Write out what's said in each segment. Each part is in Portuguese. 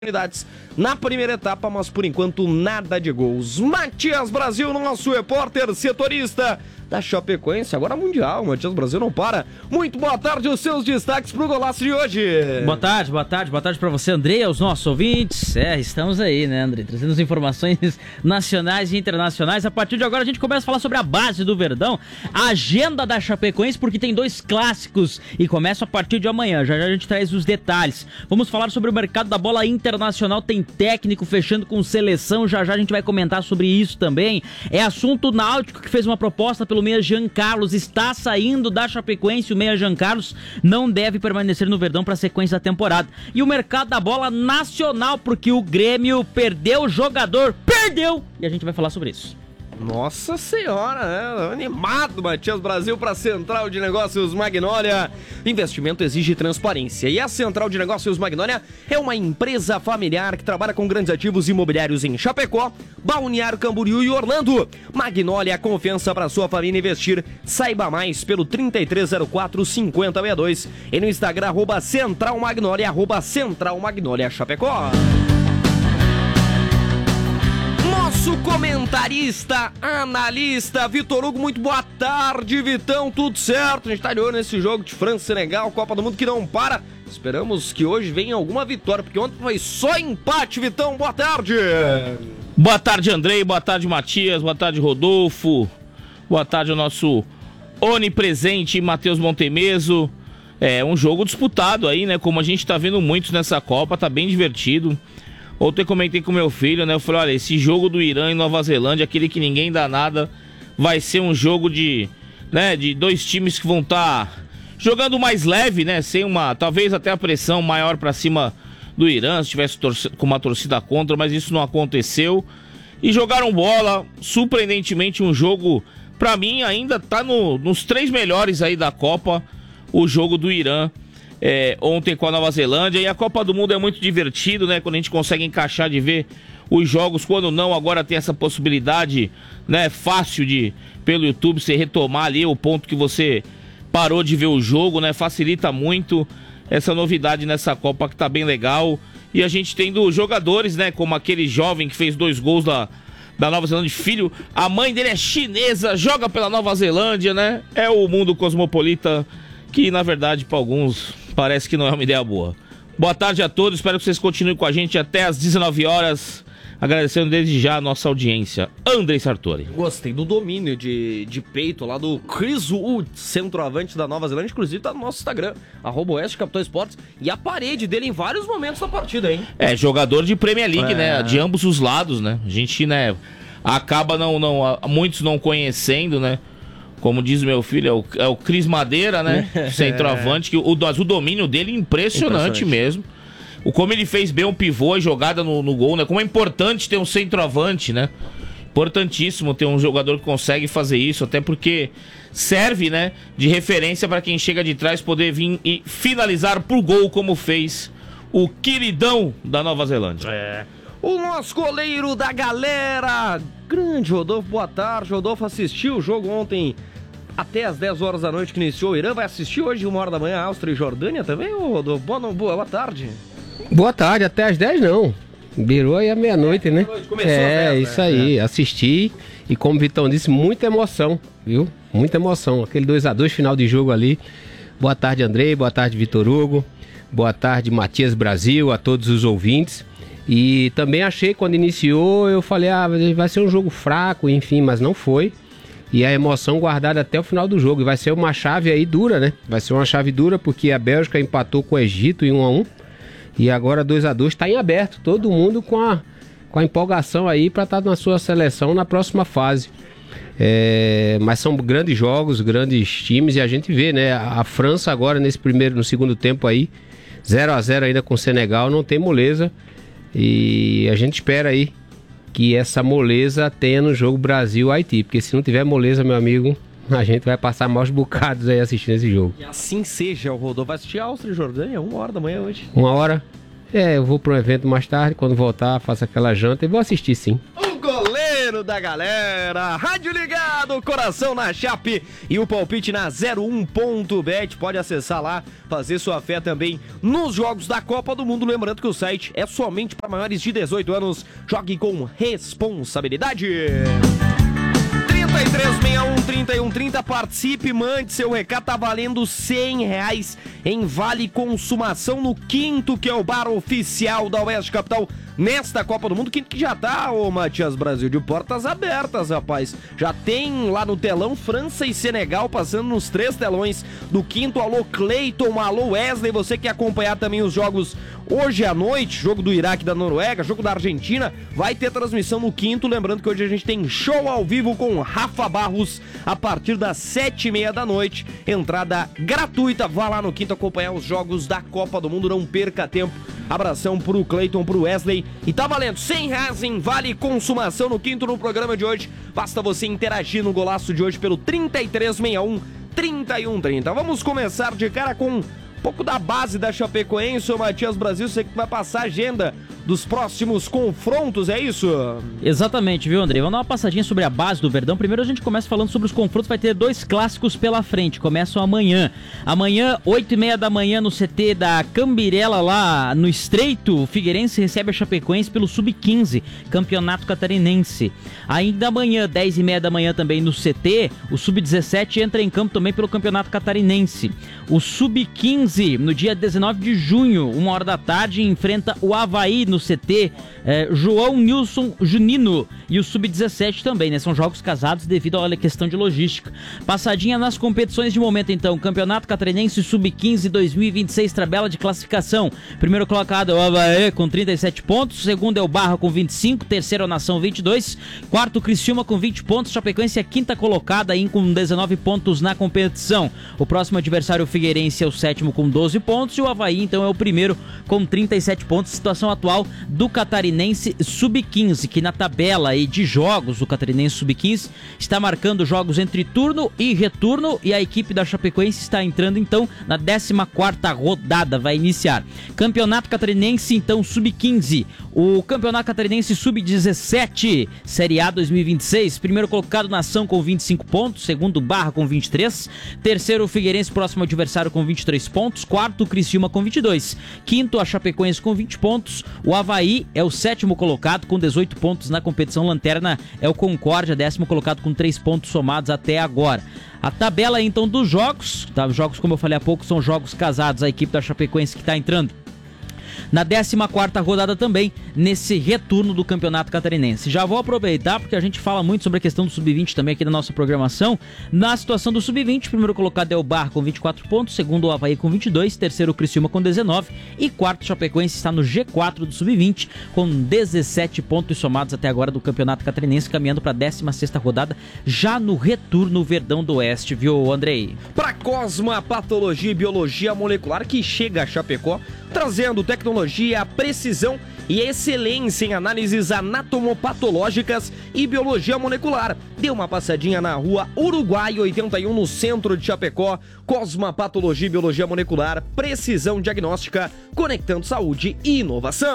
oportunidades na primeira etapa, mas por enquanto nada de gols. Matias Brasil, nosso repórter setorista da Chapecoense, agora mundial. Matias Brasil não para. Muito boa tarde, os seus destaques pro golaço de hoje. Boa tarde pra você, André, aos nossos ouvintes. Estamos aí, né, André, trazendo as informações nacionais e internacionais. A partir de agora a gente começa a falar sobre a base do Verdão, a agenda da Chapecoense, porque tem dois clássicos e começa a partir de amanhã. Já a gente traz os detalhes. Vamos falar sobre o mercado da bola internacional, tem técnico fechando com seleção, já a gente vai comentar sobre isso também. É assunto náutico, que fez uma proposta pelo meia Jean Carlos, está saindo da Chapecoense. O meia Jean Carlos não deve permanecer no Verdão para a sequência da temporada. E o mercado da bola nacional, porque o Grêmio perdeu o jogador, e a gente vai falar sobre isso. Nossa senhora, né? Animado, Matias Brasil, para a Central de Negócios Magnólia. Investimento exige transparência. E a Central de Negócios Magnólia é uma empresa familiar que trabalha com grandes ativos imobiliários em Chapecó, Balneário Camboriú e Orlando. Magnólia, confiança para sua família investir. Saiba mais pelo 3304-5062 e no Instagram, @Central Magnólia, @Central Magnólia Chapecó. Nosso comentarista, analista, Vitor Hugo, muito boa tarde, Vitão, tudo certo? A gente tá de olho nesse jogo de França e Senegal, Copa do Mundo que não para. Esperamos que hoje venha alguma vitória, porque ontem foi só empate, Vitão, boa tarde. Boa tarde, Andrei, boa tarde, Matias, boa tarde, Rodolfo, boa tarde ao nosso onipresente Matheus Montemeso. É um jogo disputado aí, né, como a gente tá vendo muitos nessa Copa, tá bem divertido. Ontem eu comentei com meu filho, né? Eu falei, olha, esse jogo do Irã e Nova Zelândia, aquele que ninguém dá nada, vai ser um jogo de dois times que vão estar jogando mais leve, né? Sem talvez até a pressão maior pra cima do Irã, se tivesse com uma torcida contra, mas isso não aconteceu. E jogaram bola, surpreendentemente um jogo, pra mim ainda tá nos três melhores aí da Copa, o jogo do Irã. Ontem com a Nova Zelândia. E a Copa do Mundo é muito divertido, né? Quando a gente consegue encaixar de ver os jogos. Quando não, agora tem essa possibilidade, né? Fácil pelo YouTube, você retomar ali o ponto que você parou de ver o jogo, né? Facilita muito essa novidade nessa Copa, que tá bem legal. E a gente tendo jogadores, né? Como aquele jovem que fez 2 gols da Nova Zelândia, filho, a mãe dele é chinesa, joga pela Nova Zelândia, né? É o mundo cosmopolita que, na verdade, para alguns parece que não é uma ideia boa. Boa tarde a todos, espero que vocês continuem com a gente até às 19 horas, agradecendo desde já a nossa audiência. Andrei Sartori. Gostei do domínio de peito lá do Chris Wood, centroavante da Nova Zelândia, inclusive tá no nosso Instagram, @Oeste Capital Esportes, e a parede dele em vários momentos da partida, hein? Jogador de Premier League, né, de ambos os lados, né, a gente, né, acaba muitos não conhecendo, né. Como diz meu filho, é o Cris Madeira, né? Centroavante, que o domínio dele é impressionante mesmo. Como ele fez bem um pivô e jogada no gol, né? Como é importante ter um centroavante, né? Importantíssimo ter um jogador que consegue fazer isso, até porque serve, né, de referência para quem chega de trás poder vir e finalizar por gol, como fez o queridão da Nova Zelândia. O nosso goleiro da galera, grande Rodolfo, boa tarde. Rodolfo assistiu o jogo ontem até às 10 horas da noite que iniciou o Irã. Vai assistir hoje, 1 hora da manhã, Áustria e Jordânia também, Rodolfo? Boa tarde. Boa tarde, até às 10 não. Virou aí a meia-noite, né? Começou às 10, isso aí, assisti. E como o Vitão disse, muita emoção, viu? Muita emoção. Aquele 2-2 final de jogo ali. Boa tarde, Andrei. Boa tarde, Vitor Hugo. Boa tarde, Matias Brasil, a todos os ouvintes. E também achei, quando iniciou, eu falei, vai ser um jogo fraco, enfim, mas não foi. E a emoção guardada até o final do jogo. E vai ser uma chave aí dura, né? Vai ser uma chave dura, porque a Bélgica empatou com o Egito em 1-1. E agora 2-2 está em aberto. Todo mundo com a empolgação aí para estar na sua seleção na próxima fase. Mas são grandes jogos, grandes times, e a gente vê, né? A França agora, no segundo tempo aí, 0-0 ainda com o Senegal, não tem moleza. E a gente espera aí que essa moleza tenha no jogo Brasil-Haiti, porque se não tiver moleza, meu amigo, a gente vai passar maus bocados aí assistindo esse jogo. E assim seja, o Rodolfo vai assistir a Áustria e Jordânia 1 hora da manhã hoje. 1 hora? Eu vou para um evento mais tarde, quando voltar, faço aquela janta e vou assistir sim. O goleiro ligado da galera, rádio ligado, coração na chape e o palpite na 01.bet. Pode acessar lá, fazer sua fé também nos jogos da Copa do Mundo. Lembrando que o site é somente para maiores de 18 anos. Jogue com responsabilidade. 3361-3130, participe, mande seu recado, tá valendo R$100 em vale consumação no Quinto, que é o bar oficial da Oeste Capital nesta Copa do Mundo. Quinto que já tá, ô Matias Brasil, de portas abertas, rapaz. Já tem lá no telão França e Senegal passando nos 3 telões do Quinto. Alô Cleiton, alô Wesley, você quer acompanhar também os jogos hoje à noite, jogo do Iraque e da Noruega, jogo da Argentina, vai ter transmissão no Quinto. Lembrando que hoje a gente tem show ao vivo com Rafa Barros a partir das 7h30 da noite. Entrada gratuita, vá lá no Quinto acompanhar os jogos da Copa do Mundo, não perca tempo. Abração pro Cleiton, pro Wesley. E tá valendo R$100 em vale consumação no Quinto no programa de hoje. Basta você interagir no golaço de hoje pelo 3361-3130. Vamos começar de cara com um pouco da base da Chapecoense, o Matias Brasil. Você que vai passar a agenda dos próximos confrontos, é isso? Exatamente, viu, André? Vamos dar uma passadinha sobre a base do Verdão. Primeiro a gente começa falando sobre os confrontos. Vai ter 2 clássicos pela frente, começam amanhã. Amanhã, 8h30 da manhã, no CT da Cambirela, lá no Estreito, o Figueirense recebe a Chapecoense pelo Sub-15, Campeonato Catarinense. Ainda amanhã, 10h30 da manhã também no CT, o Sub-17 entra em campo também pelo Campeonato Catarinense. O Sub-15, no dia 19 de junho, 1h da tarde, enfrenta o Avaí no CT, João Nilson Junino, e o Sub-17 também, né? São jogos casados devido à questão de logística. Passadinha nas competições de momento, então. Campeonato Catarinense Sub-15 2026, tabela de classificação. Primeiro colocado é o Avaí com 37 pontos, segundo é o Barra com 25, terceiro é o Nação 22, quarto o Criciúma com 20 pontos, Chapecoense é quinta colocada aí com 19 pontos na competição. O próximo adversário, o Figueirense, é o sétimo com 12 pontos e o Avaí, então, é o primeiro com 37 pontos. Situação atual do Catarinense Sub-15, que na tabela aí de jogos do Catarinense Sub-15 está marcando jogos entre turno e retorno, e a equipe da Chapecoense está entrando então na 14ª rodada, vai iniciar. Campeonato Catarinense então Sub-15, o Campeonato Catarinense Sub-17 Série A 2026, primeiro colocado Nação com 25 pontos, segundo Barra com 23, terceiro o Figueirense, próximo adversário com 23 pontos, quarto o Criciúma com 22, quinto a Chapecoense com 20 pontos, o Avaí é o sétimo colocado com 18 pontos na competição, lanterna é o Concórdia, 10º colocado com 3 pontos somados até agora. A tabela então dos jogos, tá? Os jogos, como eu falei há pouco, são jogos casados, a equipe da Chapecoense que está entrando na 14ª rodada também, nesse retorno do Campeonato Catarinense. Já vou aproveitar, porque a gente fala muito sobre a questão do Sub-20 também aqui na nossa programação. Na situação do Sub-20, primeiro colocado é o Barra com 24 pontos, segundo o Avaí com 22, terceiro o Criciúma com 19 e quarto o Chapecoense está no G4 do Sub-20 com 17 pontos somados até agora do Campeonato Catarinense, caminhando para a 16ª rodada, já no retorno Verdão do Oeste, viu, Andrei? Para Cosma Patologia e Biologia Molecular, que chega a Chapecó, trazendo tecnologia, precisão e excelência em análises anatomopatológicas e biologia molecular. Dê uma passadinha na rua Uruguai 81, no centro de Chapecó. Cosma Patologia e Biologia Molecular, precisão diagnóstica, conectando saúde e inovação.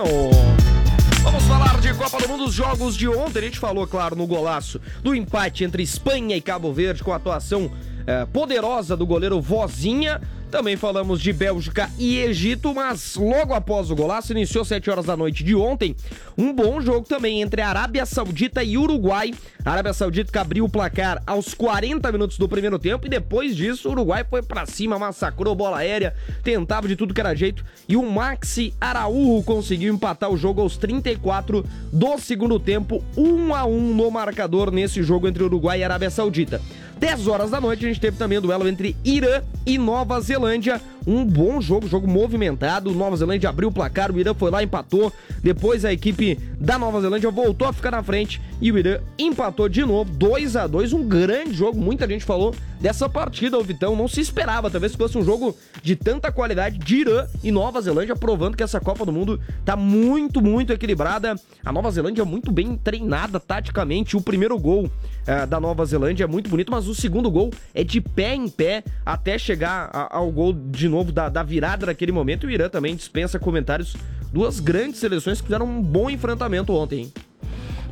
Vamos falar de Copa do Mundo, os jogos de ontem. A gente falou, claro, no golaço do empate entre Espanha e Cabo Verde, com a atuação poderosa do goleiro Vozinha. Também falamos de Bélgica e Egito, mas logo após o golaço, iniciou 7 horas da noite de ontem, um bom jogo também entre a Arábia Saudita e Uruguai. A Arábia Saudita que abriu o placar aos 40 minutos do primeiro tempo e depois disso o Uruguai foi pra cima, massacrou bola aérea, tentava de tudo que era jeito e o Maxi Araújo conseguiu empatar o jogo aos 34 do segundo tempo, 1-1 no marcador nesse jogo entre Uruguai e Arábia Saudita. 10 horas da noite a gente teve também o duelo entre Irã e Nova Zelândia. Um bom jogo, jogo movimentado. Nova Zelândia abriu o placar, o Irã foi lá e empatou. Depois a equipe da Nova Zelândia voltou a ficar na frente e o Irã empatou de novo, 2-2. Um grande jogo, muita gente falou dessa partida, o Vitão. Não se esperava, talvez fosse um jogo de tanta qualidade de Irã e Nova Zelândia, provando que essa Copa do Mundo tá muito, muito equilibrada. A Nova Zelândia é muito bem treinada taticamente. O primeiro gol da Nova Zelândia é muito bonito, mas o segundo gol é de pé em pé até chegar ao gol de novo da virada naquele momento. O Irã também dispensa comentários. Duas grandes seleções que fizeram um bom enfrentamento ontem, hein?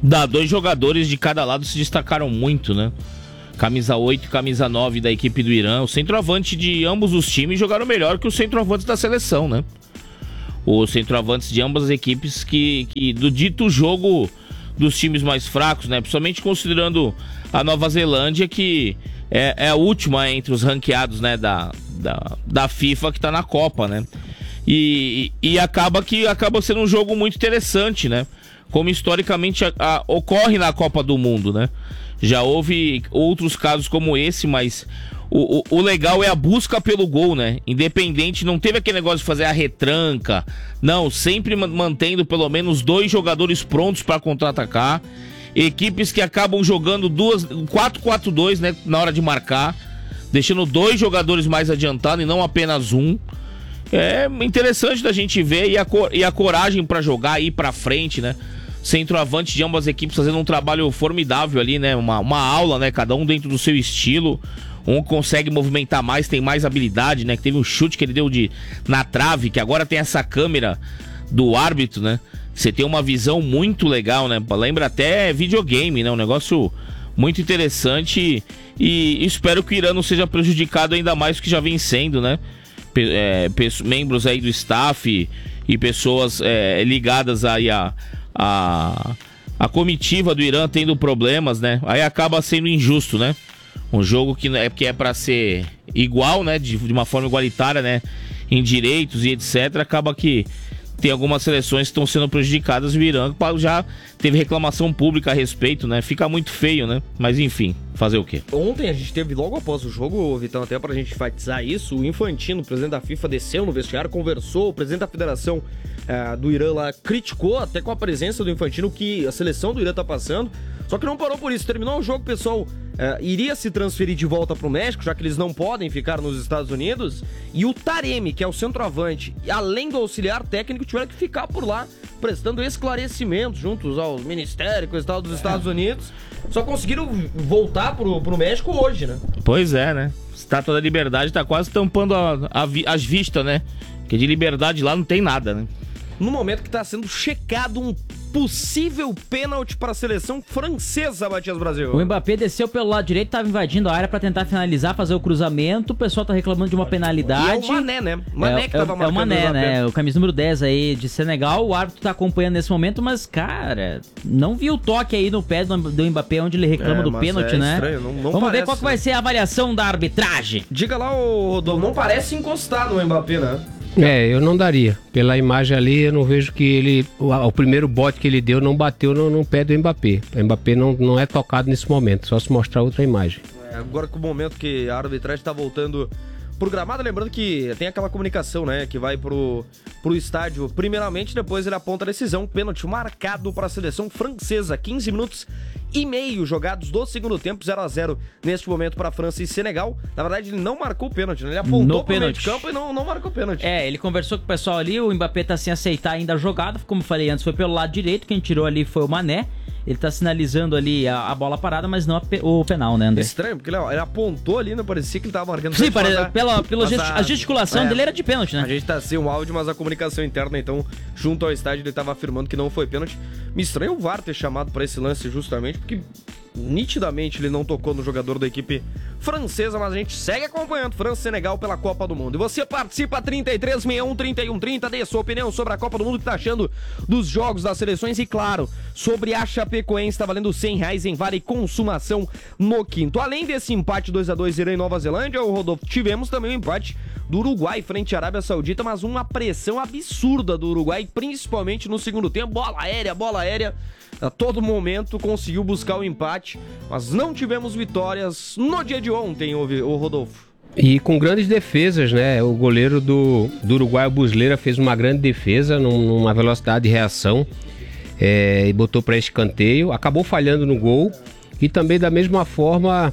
Dois jogadores de cada lado se destacaram muito, né? Camisa 8 e camisa 9 da equipe do Irã. O centroavante de ambos os times jogaram melhor que os centroavantes da seleção, né? Os centroavantes de ambas as equipes que do dito jogo dos times mais fracos, né? Principalmente considerando a Nova Zelândia, que é a última entre os ranqueados, né? Da FIFA, que tá na Copa, né? E acaba sendo um jogo muito interessante, né? Como historicamente ocorre na Copa do Mundo, né? Já houve outros casos como esse, mas o legal é a busca pelo gol, né? Independente, não teve aquele negócio de fazer a retranca. Não, sempre mantendo pelo menos 2 jogadores prontos para contra-atacar. Equipes que acabam jogando 4-4-2, né? Na hora de marcar, deixando 2 jogadores mais adiantados e não apenas um. É interessante da gente ver e a coragem para jogar, ir para frente, né? Centroavante de ambas as equipes fazendo um trabalho formidável ali, né? Uma aula, né? Cada um dentro do seu estilo. Um consegue movimentar mais, tem mais habilidade, né? Que teve um chute que ele deu na trave, que agora tem essa câmera do árbitro, né? Você tem uma visão muito legal, né? Lembra até videogame, né? Um negócio muito interessante e espero que o Irã não seja prejudicado ainda mais do que já vem sendo, né? Membros aí do staff e pessoas ligadas aí a comitiva do Irã tendo problemas, né? Aí acaba sendo injusto, né? Um jogo que é para ser igual, né? De uma forma igualitária, né? Em direitos e etc. Acaba que tem algumas seleções que estão sendo prejudicadas. O Irã já teve reclamação pública a respeito, né? Fica muito feio, né? Mas enfim, fazer o quê? Ontem a gente teve, logo após o jogo, Vitão, até pra gente enfatizar isso, o Infantino, o presidente da FIFA, desceu no vestiário, conversou, o presidente da federação do Irã lá criticou até com a presença do Infantino que a seleção do Irã tá passando, só que não parou por isso. Terminou o jogo, o pessoal iria se transferir de volta pro México, já que eles não podem ficar nos Estados Unidos, e o Taremi, que é o centroavante, além do auxiliar técnico, tiveram que ficar por lá prestando esclarecimentos juntos ao Ministério dos Estados Unidos. Só conseguiram voltar pro México hoje, né? Pois é, né? Estátua da Liberdade tá quase tampando as vistas, né? Porque de liberdade lá não tem nada, né? No momento que está sendo checado um possível pênalti para a seleção francesa, Matias Brasil. O Mbappé desceu pelo lado direito, estava invadindo a área para tentar finalizar, fazer o cruzamento. O pessoal tá reclamando de uma penalidade. E é o Mané, né? Mané que tava marcando. É o Mané, né? O camisa número 10 aí de Senegal. O árbitro tá acompanhando nesse momento, mas, cara, não vi o toque aí no pé do Mbappé, onde ele reclama do pênalti, né? Estranho, não Vamos parece, ver qual que vai ser a avaliação da arbitragem. Diga lá, Rodolfo, não parece encostar no Mbappé, né? Eu não daria. Pela imagem ali, eu não vejo que o primeiro bote que ele deu não bateu no pé do Mbappé. O Mbappé não é tocado nesse momento, só se mostrar outra imagem. Agora que o momento que a arbitragem está voltando pro gramado, lembrando que tem aquela comunicação, né, que vai pro estádio primeiramente, depois ele aponta a decisão, pênalti marcado para a seleção francesa, 15 minutos e meio jogados do segundo tempo, 0-0 neste momento para França e Senegal. Na verdade, ele não marcou o pênalti, né? Ele apontou pro meio de campo e não marcou o pênalti. Ele conversou com o pessoal ali, o Mbappé tá sem aceitar ainda a jogada, como eu falei antes, foi pelo lado direito, quem tirou ali foi o Mané. Ele tá sinalizando ali a bola parada, mas não o penal, né, André? Estranho, porque ele apontou ali, não parecia que ele tava marcando. Sim, a gesticulação dele era de pênalti, né? A gente tá sem o áudio, mas a comunicação interna, então, junto ao estádio, ele tava afirmando que não foi pênalti. Me estranha o VAR ter chamado pra esse lance justamente, porque nitidamente ele não tocou no jogador da equipe francesa, mas a gente segue acompanhando França e Senegal pela Copa do Mundo. E você participa 33613130, dê sua opinião sobre a Copa do Mundo, que tá achando dos jogos das seleções e, claro, sobre a Chapecoense, tá valendo R$100 em vale consumação no quinto. Além desse empate 2-2 Irã e Nova Zelândia, o Rodolfo, tivemos também o empate do Uruguai frente à Arábia Saudita, mas uma pressão absurda do Uruguai, principalmente no segundo tempo, bola aérea, a todo momento conseguiu buscar o empate, mas não tivemos vitórias no dia de ontem, o Rodolfo. E com grandes defesas, né? O goleiro do Uruguai, o Busleira, fez uma grande defesa numa velocidade de reação e botou para escanteio, acabou falhando no gol. E também da mesma forma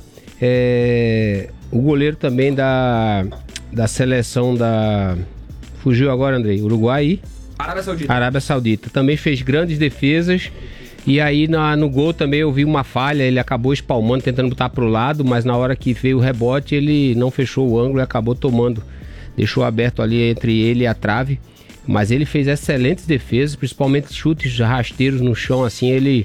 o goleiro também da seleção fugiu agora, Andrei, Uruguai e Arábia Saudita também fez grandes defesas. E aí no gol também eu vi uma falha, ele acabou espalmando, tentando botar pro lado, mas na hora que veio o rebote ele não fechou o ângulo e acabou tomando, deixou aberto ali entre ele e a trave. Mas ele fez excelentes defesas, principalmente chutes rasteiros no chão, assim, ele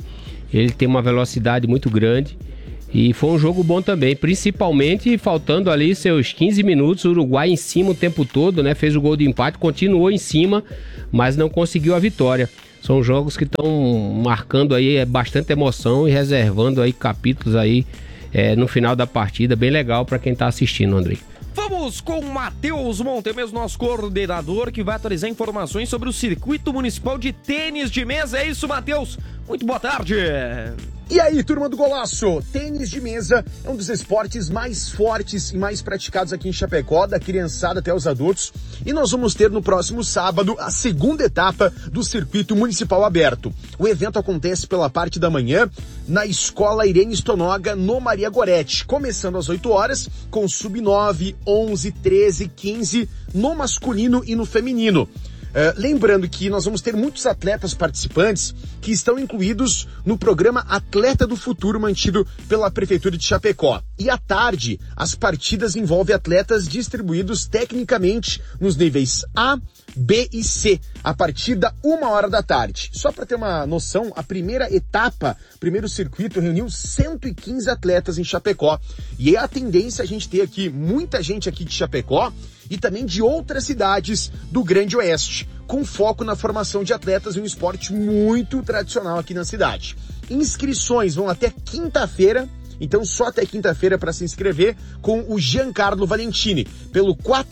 Ele tem uma velocidade muito grande. E foi um jogo bom também, principalmente faltando ali seus 15 minutos, o Uruguai em cima o tempo todo, né? Fez o gol de empate, continuou em cima, mas não conseguiu a vitória. São jogos que estão marcando aí bastante emoção e reservando aí capítulos aí no final da partida, bem legal para quem tá assistindo, Andrei. Vamos com o Matheus Montemes, nosso coordenador, que vai atualizar informações sobre o Circuito Municipal de Tênis de Mesa. É isso, Matheus? Muito boa tarde. E aí, turma do Golaço? Tênis de mesa é um dos esportes mais fortes e mais praticados aqui em Chapecó, da criançada até os adultos. E nós vamos ter no próximo sábado a segunda etapa do Circuito Municipal Aberto. O evento acontece pela parte da manhã na Escola Irene Stonoga, no Maria Goretti, começando às 8 horas, com sub-9, 11, 13, 15, no masculino e no feminino. Lembrando que nós vamos ter muitos atletas participantes que estão incluídos no programa Atleta do Futuro, mantido pela Prefeitura de Chapecó. E à tarde, as partidas envolvem atletas distribuídos tecnicamente nos níveis A, B e C, a partir da 1h da tarde. Só para ter uma noção, a primeira etapa, o primeiro circuito, reuniu 115 atletas em Chapecó. E é a tendência a gente ter aqui muita gente aqui de Chapecó e também de outras cidades do Grande Oeste, com foco na formação de atletas em um esporte muito tradicional aqui na cidade. Inscrições vão até quinta-feira, então só até quinta-feira para se inscrever, com o Giancarlo Valentini, pelo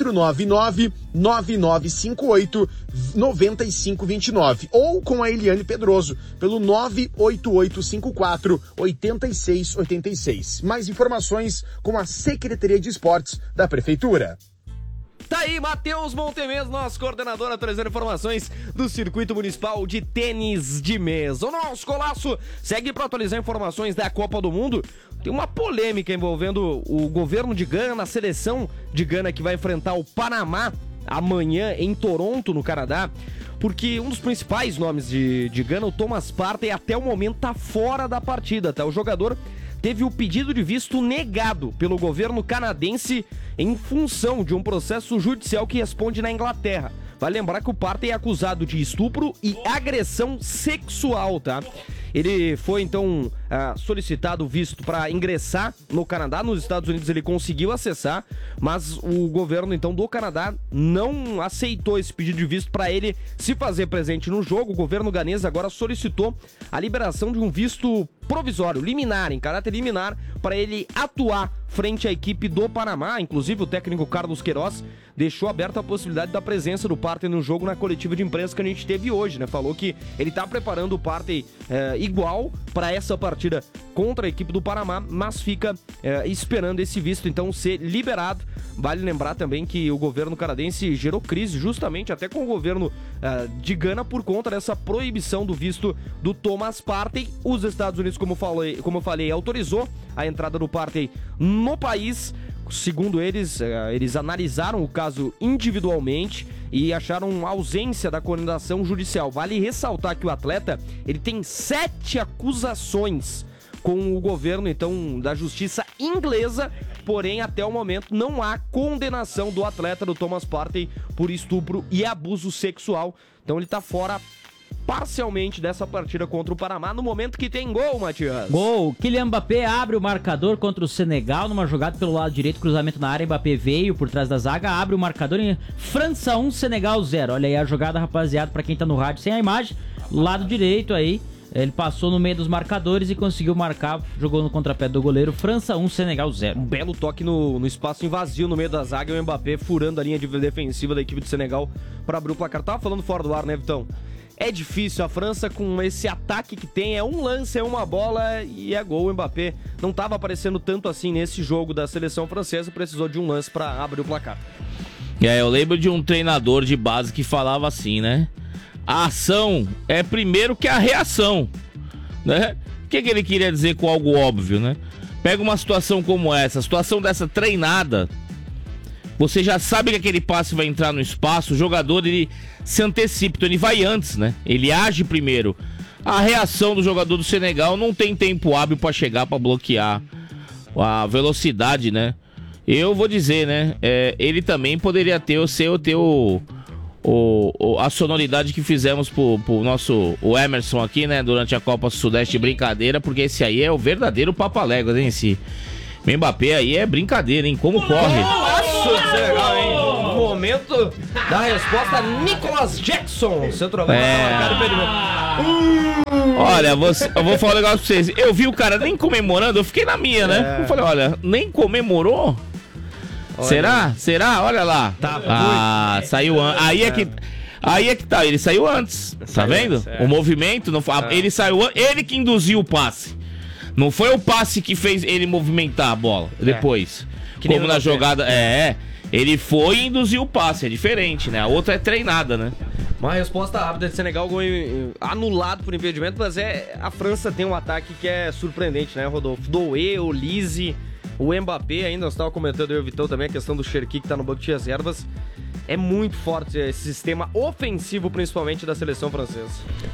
499-9958-9529, ou com a Eliane Pedroso, pelo 98854-8686. Mais informações com a Secretaria de Esportes da Prefeitura. Tá aí, Matheus Montemes, nosso coordenador, atualizando informações do Circuito Municipal de Tênis de Mesa. O nosso Golaço segue para atualizar informações da Copa do Mundo. Tem uma polêmica envolvendo o governo de Gana, a seleção de Gana que vai enfrentar o Panamá amanhã em Toronto, no Canadá, porque um dos principais nomes de Gana, o Thomas Partey, até o momento tá fora da partida, tá? O jogador teve o pedido de visto negado pelo governo canadense em função de um processo judicial que responde na Inglaterra. Vale lembrar que o Partey é acusado de estupro e agressão sexual, tá? Ele foi, então, solicitado visto para ingressar no Canadá. Nos Estados Unidos ele conseguiu acessar, mas o governo, então, do Canadá não aceitou esse pedido de visto para ele se fazer presente no jogo. O governo ganês agora solicitou a liberação de um visto provisório, liminar, em caráter liminar, para ele atuar frente à equipe do Panamá. Inclusive, o técnico Carlos Queiroz deixou aberta a possibilidade da presença do Partey no jogo na coletiva de imprensa que a gente teve hoje, né? Falou que ele tá preparando o Partey igual para essa partida contra a equipe do Panamá, mas fica esperando esse visto, então, ser liberado. Vale lembrar também que o governo canadense gerou crise justamente até com o governo de Gana por conta dessa proibição do visto do Thomas Partey. Os Estados Unidos, como eu falei, autorizou a entrada do Partey no país. Segundo eles, eles analisaram o caso individualmente e acharam ausência da condenação judicial. Vale ressaltar que o atleta ele tem 7 acusações com o governo, então, da justiça inglesa, porém, até o momento, não há condenação do atleta, do Thomas Partey, por estupro e abuso sexual. Então ele tá fora parcialmente dessa partida contra o Panamá, no momento que tem gol, Matias. Gol. Kylian Mbappé abre o marcador contra o Senegal, numa jogada pelo lado direito, cruzamento na área, Mbappé veio por trás da zaga, abre o marcador em França 1, Senegal 0. Olha aí a jogada, rapaziada, pra quem tá no rádio sem a imagem, lado direito aí, ele passou no meio dos marcadores e conseguiu marcar, jogou no contrapé do goleiro, França 1, Senegal 0. Um belo toque no espaço invazio no meio da zaga, e o Mbappé furando a linha defensiva da equipe de Senegal pra abrir o placar. Tava falando fora do ar, né, Vitão? É difícil, a França com esse ataque que tem, é um lance, é uma bola e é gol. O Mbappé não estava aparecendo tanto assim nesse jogo da seleção francesa, precisou de um lance para abrir o placar. Eu lembro de um treinador de base que falava assim, né? A ação é primeiro que a reação, né? O que ele queria dizer com algo óbvio, né? Pega uma situação como essa, situação dessa treinada, você já sabe que aquele passe vai entrar no espaço, o jogador ele se antecipa, então ele vai antes, né? Ele age primeiro. A reação do jogador do Senegal não tem tempo hábil para chegar, para bloquear a velocidade, né? Eu vou dizer, né? Ele também poderia ter o a sonoridade que fizemos pro nosso o Emerson aqui, né, durante a Copa Sudeste, brincadeira, porque esse aí é o verdadeiro papaléguas, hein, esse Mbappé aí é brincadeira, hein, como corre. Nossa, que legal, hein? No momento da resposta, Nicolas Jackson, centroavante, marcado impedimento. Olha, eu vou falar um negócio pra vocês, eu vi o cara nem comemorando, eu fiquei na minha, né, eu falei, olha, nem comemorou? Olha. Será? Olha lá. Tá, saiu antes. Aí é que tá, ele saiu antes. Tá vendo? O movimento, não foi, ele saiu antes, ele que induziu o passe. Não foi o passe que fez ele movimentar a bola depois. Como na jogada. Ele foi e induziu o passe, é diferente, né? A outra é treinada, né? Uma resposta rápida de Senegal, gol anulado por impedimento, mas a França tem um ataque que é surpreendente, né, Rodolfo? Doué, Olise, o Mbappé ainda, nós estávamos comentando, eu e o Vitão também, a questão do Cherki que tá no banco de reservas. É muito forte esse sistema ofensivo, principalmente da seleção francesa.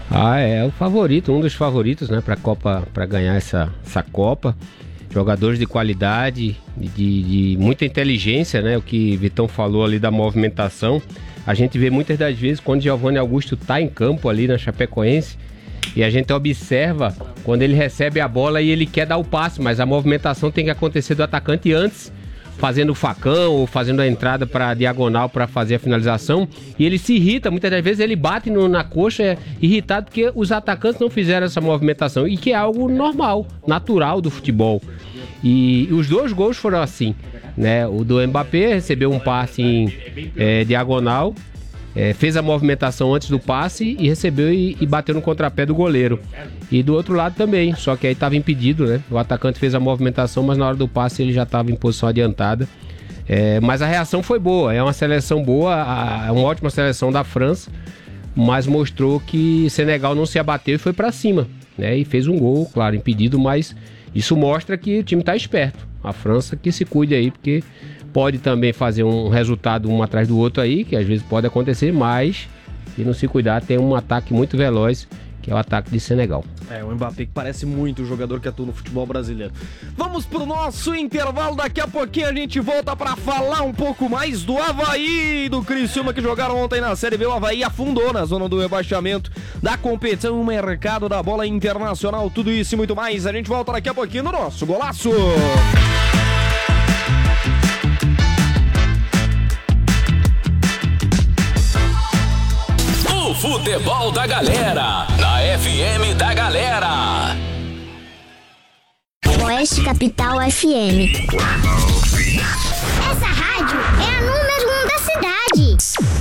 É o favorito, um dos favoritos, né, para ganhar essa Copa. Jogadores de qualidade, de muita inteligência, né, o que Vitão falou ali da movimentação. A gente vê muitas das vezes quando Giovanni Augusto tá em campo ali na Chapecoense, e a gente observa quando ele recebe a bola e ele quer dar o passe, mas a movimentação tem que acontecer do atacante antes, fazendo o facão ou fazendo a entrada para diagonal para fazer a finalização, e ele se irrita, muitas das vezes ele bate na coxa irritado porque os atacantes não fizeram essa movimentação, e que é algo normal, natural do futebol. E os dois gols foram assim, né? O do Mbappé recebeu um passe em diagonal, fez a movimentação antes do passe e recebeu e bateu no contrapé do goleiro. E do outro lado também, só que aí estava impedido, né? O atacante fez a movimentação, mas na hora do passe ele já estava em posição adiantada. Mas a reação foi boa, é uma seleção boa, é uma ótima seleção da França, mas mostrou que Senegal não se abateu e foi para cima, né? E fez um gol, claro, impedido, mas isso mostra que o time está esperto. A França que se cuide aí, porque pode também fazer um resultado um atrás do outro aí, que às vezes pode acontecer, mas se não se cuidar, tem um ataque muito veloz, que é o ataque de Senegal. O Mbappé que parece muito o jogador que atua no futebol brasileiro. Vamos pro nosso intervalo, daqui a pouquinho a gente volta para falar um pouco mais do Avaí, do Criciúma, que jogaram ontem na Série B. O Avaí afundou na zona do rebaixamento da competição, no mercado da bola internacional, tudo isso e muito mais. A gente volta daqui a pouquinho no nosso Golaço. O futebol da galera, na FM da galera. Oeste Capital FM. Essa rádio é a número 1 da cidade.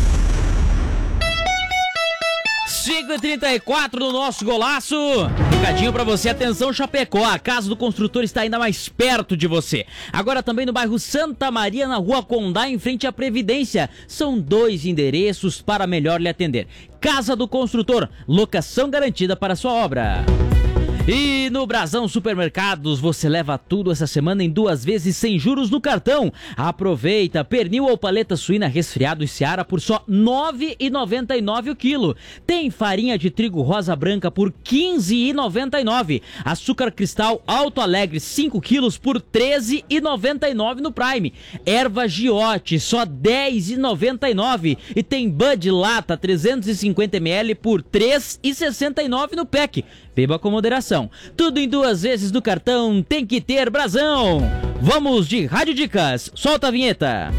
5h34 no nosso Golaço. Recadinho pra você, atenção Chapecó, a Casa do Construtor está ainda mais perto de você. Agora também no bairro Santa Maria, na Rua Condá, em frente à Previdência. São 2 endereços para melhor lhe atender. Casa do Construtor, locação garantida para sua obra. E no Brasão Supermercados você leva tudo essa semana em 2 vezes sem juros no cartão. Aproveita, pernil ou paleta suína resfriado e Seara por só R$ 9,99 o quilo. Tem farinha de trigo rosa branca por R$ 15,99. Açúcar cristal Alto Alegre 5 quilos por R$ 13,99 no Prime. Erva Giote só R$ 10,99. E tem Bud Lata 350 ml por R$ 3,69 no PEC. Beba com moderação. Tudo em 2 vezes no cartão, tem que ter Brasão. Vamos de Rádio Dicas. Solta a vinheta.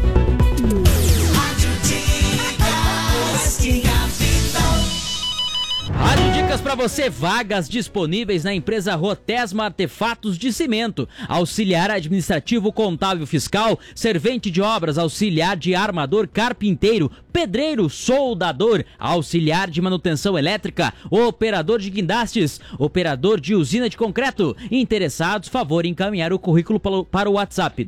Rádio Dicas para você, vagas disponíveis na empresa Rotesma Artefatos de Cimento, auxiliar administrativo, contábil, fiscal, servente de obras, auxiliar de armador, carpinteiro, pedreiro, soldador, auxiliar de manutenção elétrica, operador de guindastes, operador de usina de concreto. Interessados, favor encaminhar o currículo para o WhatsApp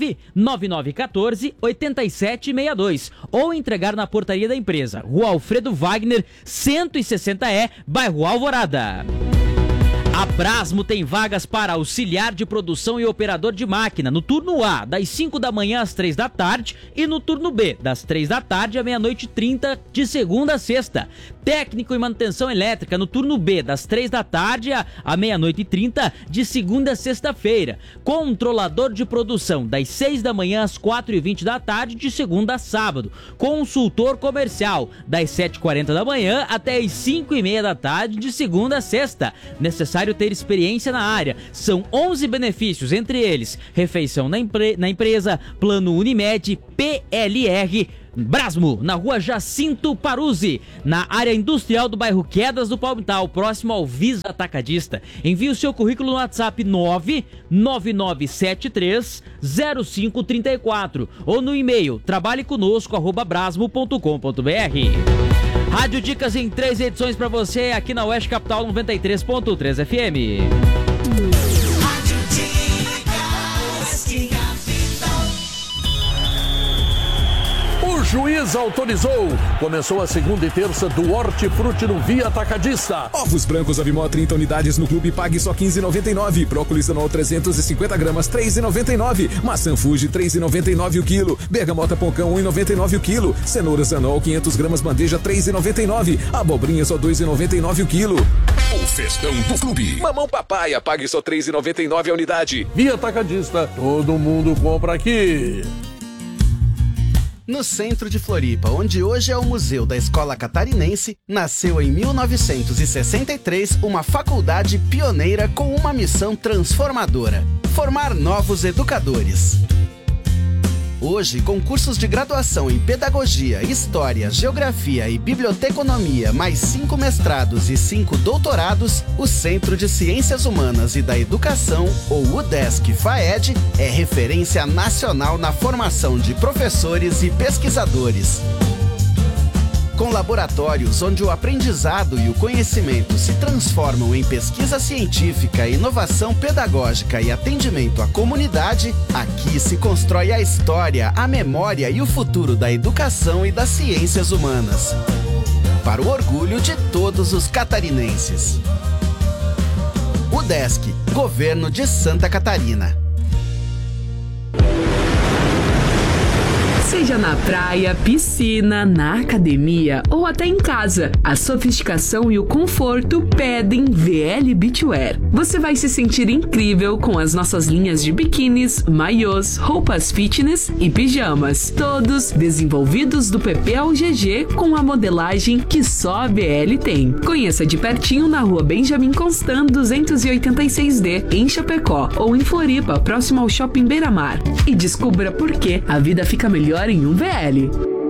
99914-8762 ou entregar na portaria da empresa, Rua Alfredo Wagner, 160E, bairro Alvorada. A Brasmo tem vagas para auxiliar de produção e operador de máquina no turno A, das 5 da manhã às 3 da tarde, e no turno B, das 3 da tarde à meia-noite e 30, de segunda a sexta. Técnico em manutenção elétrica no turno B, das 3 da tarde à meia-noite e 30, de segunda a sexta-feira. Controlador de produção, das 6 da manhã às 4h20 da tarde, de segunda a sábado. Consultor comercial, das 7h40 da manhã até as 5h30 da tarde, de segunda a sexta. Necessário ter experiência na área. São 11 benefícios, entre eles refeição na empresa, plano Unimed, PLR. Brasmo, na rua Jacinto Paruzzi, na área industrial do bairro Quedas do Palmital, próximo ao Visa Atacadista. Envie o seu currículo no WhatsApp 999730534 ou no e-mail trabalheconosco@brasmo.com.br. Rádio Dicas em 3 edições para você aqui na Oeste Capital 93.3 FM. O juiz autorizou. Começou a segunda e terça do Hortifruti no Via Atacadista. Ovos brancos Avimó 30 unidades no clube, pague só R$15,99. Brócolis anual 350 gramas, R$3,99. Maçã Fuji, R$3,99 o quilo. Bergamota Poncão, R$1,99 o quilo. Cenouras anual 500 gramas, bandeja, R$3,99. Abobrinha só R$2,99 o quilo. O festão do clube. Mamão Papaya, pague só R$3,99 a unidade. Via Atacadista, todo mundo compra aqui. No centro de Floripa, onde hoje é o Museu da Escola Catarinense, nasceu em 1963 uma faculdade pioneira com uma missão transformadora: formar novos educadores. Hoje, com cursos de graduação em Pedagogia, História, Geografia e Biblioteconomia, mais 5 mestrados e 5 doutorados, o Centro de Ciências Humanas e da Educação, ou UDESC-FAED, é referência nacional na formação de professores e pesquisadores. Com laboratórios onde o aprendizado e o conhecimento se transformam em pesquisa científica, inovação pedagógica e atendimento à comunidade, aqui se constrói a história, a memória e o futuro da educação e das ciências humanas. Para o orgulho de todos os catarinenses. UDESC, Governo de Santa Catarina. Seja na praia, piscina, na academia ou até em casa, a sofisticação e o conforto pedem VL Beachwear. Você vai se sentir incrível com as nossas linhas de biquínis, maiôs, roupas fitness e pijamas, todos desenvolvidos do PP ao GG com a modelagem que só a VL tem. Conheça de pertinho na rua Benjamin Constant 286D, em Chapecó, ou em Floripa, próximo ao Shopping Beira-Mar. E descubra por que a vida fica melhor em um VL.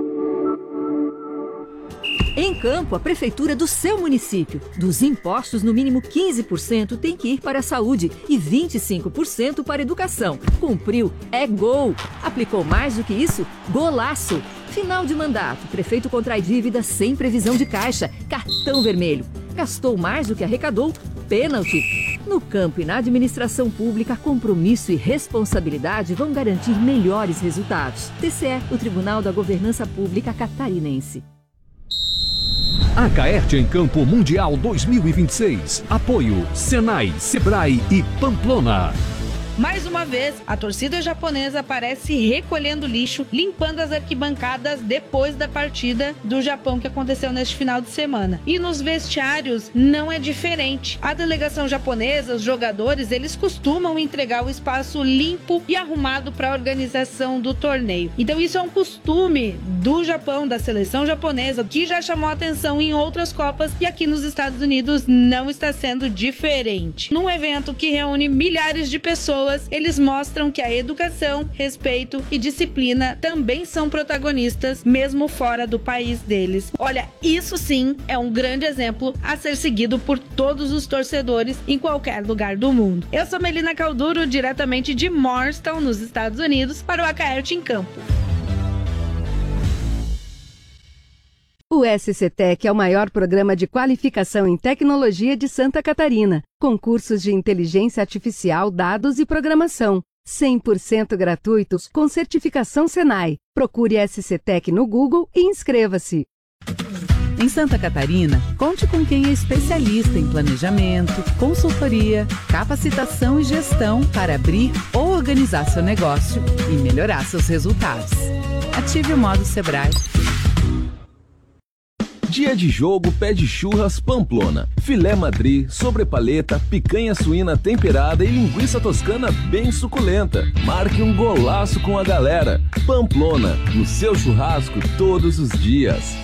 Em Campo, a prefeitura do seu município. Dos impostos, no mínimo 15% tem que ir para a saúde e 25% para a educação. Cumpriu, é gol. Aplicou mais do que isso? Golaço. Final de mandato, prefeito contrai dívida sem previsão de caixa, cartão vermelho. Gastou mais do que arrecadou? Pênalti. No campo e na administração pública, compromisso e responsabilidade vão garantir melhores resultados. TCE, o Tribunal da Governança Pública Catarinense. Acaerte em Campo Mundial 2026. Apoio Senai, Sebrae e Pamplona. Mais uma vez, a torcida japonesa aparece recolhendo lixo, limpando as arquibancadas depois da partida do Japão que aconteceu neste final de semana. E nos vestiários não é diferente. A delegação japonesa, os jogadores, eles costumam entregar o espaço limpo e arrumado para a organização do torneio. Então isso é um costume do Japão, da seleção japonesa, que já chamou a atenção em outras Copas e aqui nos Estados Unidos não está sendo diferente. Num evento que reúne milhares de pessoas, eles mostram que a educação, respeito e disciplina também são protagonistas, mesmo fora do país deles. Olha, isso sim é um grande exemplo a ser seguido por todos os torcedores em qualquer lugar do mundo. Eu sou Melina Calduro, diretamente de Morristown, nos Estados Unidos, para o Acaerte em Campo. O SCTEC é o maior programa de qualificação em tecnologia de Santa Catarina, com cursos de inteligência artificial, dados e programação. 100% gratuitos, com certificação Senai. Procure SCTEC no Google e inscreva-se. Em Santa Catarina, conte com quem é especialista em planejamento, consultoria, capacitação e gestão para abrir ou organizar seu negócio e melhorar seus resultados. Ative o modo Sebrae. Dia de jogo pede churras Pamplona. Filé Madrid, sobrepaleta, picanha suína temperada e linguiça toscana bem suculenta. Marque um golaço com a galera. Pamplona, no seu churrasco todos os dias.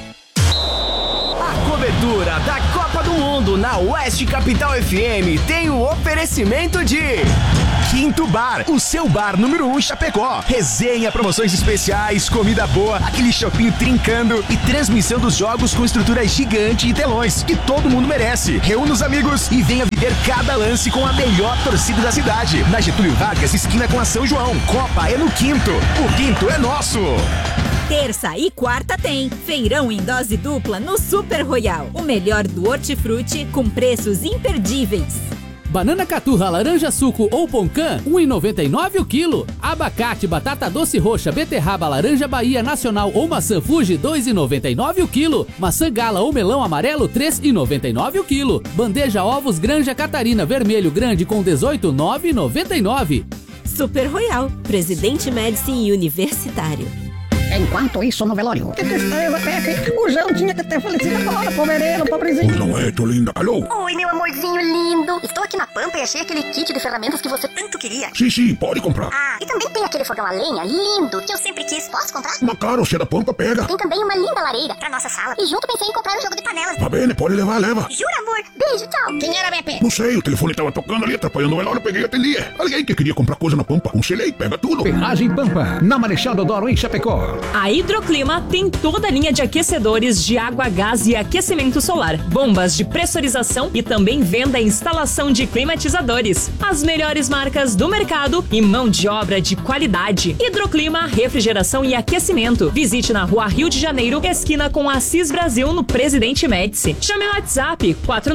A cobertura da Copa do Mundo na Oeste Capital FM tem o oferecimento de Quinto Bar, o seu bar número 1 em Chapecó. Resenha, promoções especiais, comida boa, aquele chopinho trincando e transmissão dos jogos com estrutura gigante e telões que todo mundo merece. Reúna os amigos e venha viver cada lance com a melhor torcida da cidade. Na Getúlio Vargas, esquina com a São João. Copa é no Quinto. O Quinto é nosso. Terça e quarta tem feirão em dose dupla no Super Royal. O melhor do hortifruti com preços imperdíveis. Banana caturra, laranja suco ou poncã, 1,99 o quilo. Abacate, batata doce roxa, beterraba, laranja Bahia Nacional ou maçã Fuji, 2,99 o quilo. Maçã gala ou melão amarelo, 3,99 o quilo. Bandeja ovos Granja Catarina vermelho grande com 18, 9,99. Super Royal, Presidente Médici e Universitário. Enquanto isso, no velório. Que tristeza, Pepe. O João tinha que ter falecido agora, pobreiro, pobrezinho. Não é, tô linda. Alô? Oi, meu amorzinho lindo. Estou aqui na Pampa e achei aquele kit de ferramentas que você tanto queria. Sim, pode comprar. Ah, e também tem aquele fogão a lenha lindo que eu sempre quis. Posso comprar? Uma cara, você é da Pampa, pega. Tem também uma linda lareira pra nossa sala. E junto pensei em comprar um jogo de panelas. Tá bem, pode levar, leva. Jura, amor? Beijo, tchau. Quem era, Pepe? Não sei, o telefone tava tocando ali, atrapalhando o velório, eu peguei e atendi. Alguém que queria comprar coisa na Pampa, aconselhei, pega tudo. Ferragem Pampa, na Marechal Deodoro, em Chapecó. A Hidroclima tem toda a linha de aquecedores de água, gás e aquecimento solar, bombas de pressurização e também venda e instalação de climatizadores. As melhores marcas do mercado e mão de obra de qualidade. Hidroclima, refrigeração e aquecimento. Visite na Rua Rio de Janeiro, esquina com Assis Brasil, no Presidente Médici. Chame no WhatsApp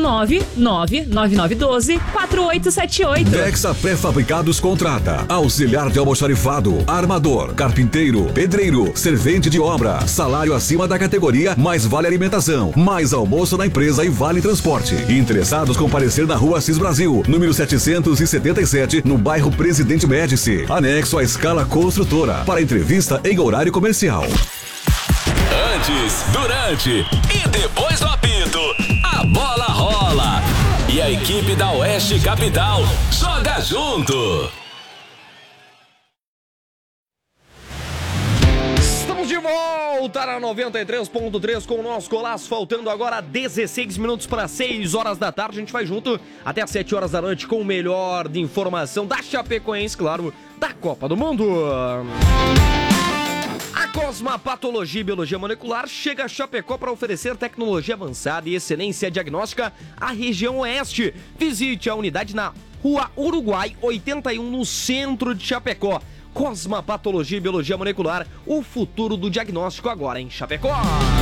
49999124878. Dexa Pré-Fabricados contrata auxiliar de almoxarifado, armador, carpinteiro, pedreiro, servente de obra. Salário acima da categoria, mais vale alimentação, mais almoço na empresa e vale transporte. Interessados comparecer na Rua Assis Brasil, número 777, no bairro Presidente Médici, anexo à Escala Construtora, para entrevista em horário comercial. Antes, durante e depois do apito, a bola rola. E a equipe da Oeste Capital joga junto. De volta na 93.3 com o nosso Golaço, faltando agora 16 minutos para 6 horas da tarde. A gente vai junto até às 7 horas da noite com o melhor de informação da Chapecoense, claro, da Copa do Mundo. A Cosma Patologia e Biologia Molecular chega a Chapecó para oferecer tecnologia avançada e excelência diagnóstica à região oeste. Visite a unidade na Rua Uruguai 81, no centro de Chapecó. Cosma Patologia e Biologia Molecular, o futuro do diagnóstico agora em Chapecó.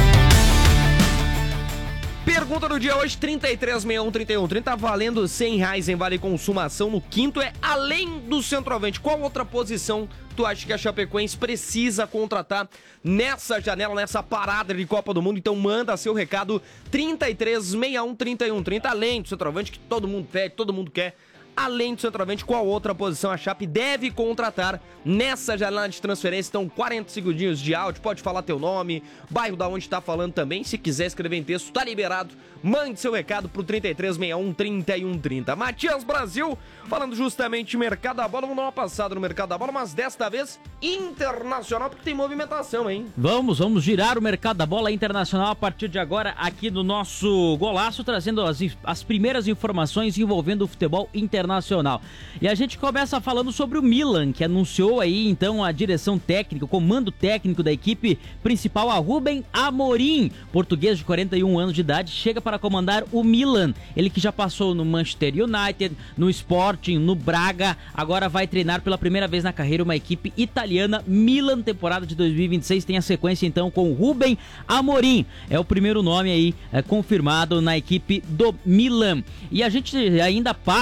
Pergunta do dia hoje, 33613130, valendo R$100 em vale consumação no Quinto. É além do centroavante, qual outra posição tu acha que a Chapecoense precisa contratar nessa janela, nessa parada de Copa do Mundo? Então manda seu recado, 33613130, além do centroavante que todo mundo pede, todo mundo quer. Além do centroavante, qual outra posição a Chape deve contratar nessa janela de transferência? Então, 40 segundinhos de áudio, pode falar teu nome, bairro da onde tá falando também. Se quiser escrever em texto, tá liberado. Mande seu recado pro 33613130. Matias Brasil, falando justamente de mercado da bola. Vamos dar uma passada no mercado da bola, mas desta vez internacional, porque tem movimentação, hein? Vamos girar o mercado da bola internacional a partir de agora aqui no nosso Golaço, trazendo as primeiras informações envolvendo o futebol internacional. E a gente começa falando sobre o Milan, que anunciou aí então a direção técnica, o comando técnico da equipe principal, a Rubem Amorim, português de 41 anos de idade, chega para comandar o Milan. Ele que já passou no Manchester United, no Sporting, no Braga, agora vai treinar pela primeira vez na carreira uma equipe italiana. Milan, temporada de 2026, tem a sequência então com o Rubem Amorim. É o primeiro nome aí confirmado na equipe do Milan. E a gente ainda passa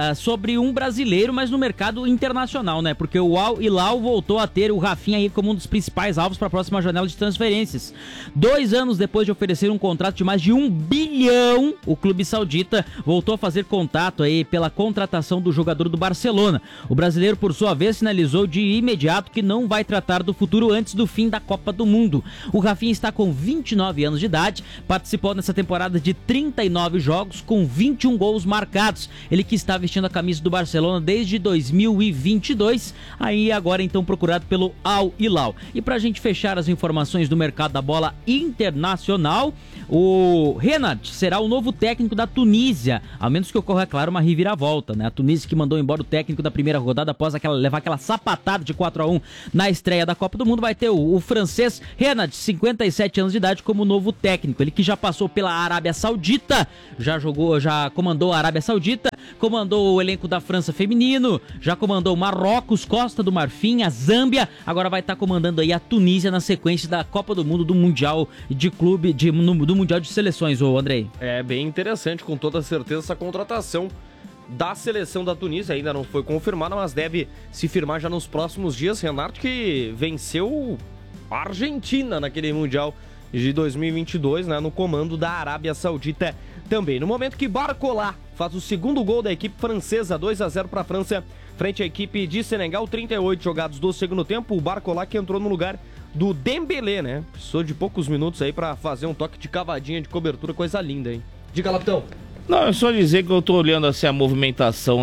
sobre um brasileiro, mas no mercado internacional, né? Porque o Al Hilal voltou a ter o Rafinha aí como um dos principais alvos para a próxima janela de transferências. 2 anos depois de oferecer um contrato de mais de 1 bilhão, o clube saudita voltou a fazer contato aí pela contratação do jogador do Barcelona. O brasileiro, por sua vez, sinalizou de imediato que não vai tratar do futuro antes do fim da Copa do Mundo. O Rafinha está com 29 anos de idade, participou nessa temporada de 39 jogos com 21 gols marcados. Ele que está vestindo a camisa do Barcelona desde 2022, aí agora então procurado pelo Al Hilal. E pra gente fechar as informações do mercado da bola internacional, o Renat será o novo técnico da Tunísia, a menos que ocorra, é claro, uma reviravolta, né? A Tunísia que mandou embora o técnico da primeira rodada após levar aquela sapatada de 4-1 na estreia da Copa do Mundo, vai ter o francês Renat, 57 anos de idade, como novo técnico. Ele que já passou pela Arábia Saudita, já comandou a Arábia Saudita, comandou o elenco da França feminino, já comandou Marrocos, Costa do Marfim, a Zâmbia, agora vai estar comandando aí a Tunísia na sequência da Copa do Mundo, do Mundial de Clube, do Mundial de Seleções, ô Andrei. É bem interessante, com toda certeza, essa contratação da seleção da Tunísia. Ainda não foi confirmada, mas deve se firmar já nos próximos dias. Renato, que venceu a Argentina naquele Mundial de 2022, né, no comando da Arábia Saudita também. No momento que Barcola faz o segundo gol da equipe francesa, 2-0 para a França, frente à equipe de Senegal, 38 jogados do segundo tempo. O Barcola que entrou no lugar do Dembélé, né? Precisou de poucos minutos aí para fazer um toque de cavadinha de cobertura, coisa linda, hein? Diga, Lapitão. Não, é só dizer que eu tô olhando assim a movimentação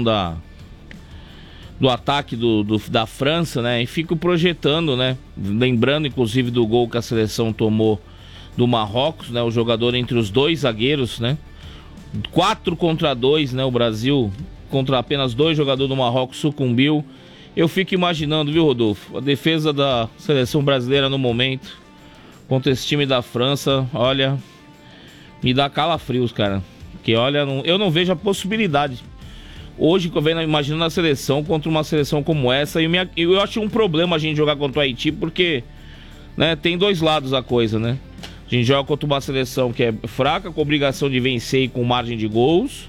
do ataque da França, né? E fico projetando, né? Lembrando, inclusive, do gol que a seleção tomou do Marrocos, né? O jogador entre os dois zagueiros, né? 4-2, né? O Brasil contra apenas 2 jogadores do Marrocos sucumbiu. Eu fico imaginando, viu, Rodolfo? A defesa da seleção brasileira no momento contra esse time da França, olha, me dá calafrios, cara. Que olha, eu não vejo a possibilidade. Hoje, que eu venho imaginando a seleção contra uma seleção como essa, e eu acho um problema a gente jogar contra o Haiti, porque, né, tem 2 lados a coisa, né? A gente joga contra uma seleção que é fraca, com obrigação de vencer e com margem de gols,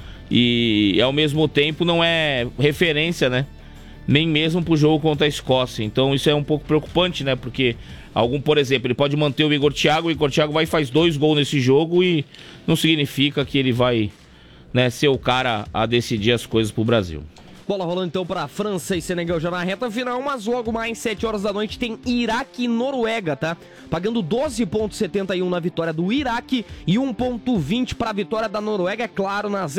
e ao mesmo tempo não é referência, né? Nem mesmo pro jogo contra a Escócia. Então isso é um pouco preocupante, né? Porque por exemplo, ele pode manter o Igor Thiago vai e faz 2 gols nesse jogo, e não significa que ele vai, né, ser o cara a decidir as coisas pro Brasil. Bola rolando então para França e Senegal já na reta final, mas logo mais 7 horas da noite tem Iraque e Noruega, tá? Pagando 12,71 na vitória do Iraque e 1,20 para a vitória da Noruega, é claro, na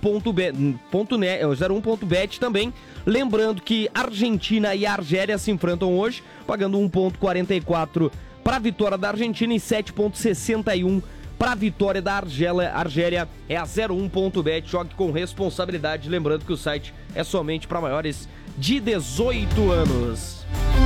01.bet também. Lembrando que Argentina e Argélia se enfrentam hoje, pagando 1,44 para a vitória da Argentina e 7,61 para a vitória da Argélia. É a 01.bet, jogue com responsabilidade. Lembrando que o site é somente para maiores de 18 anos.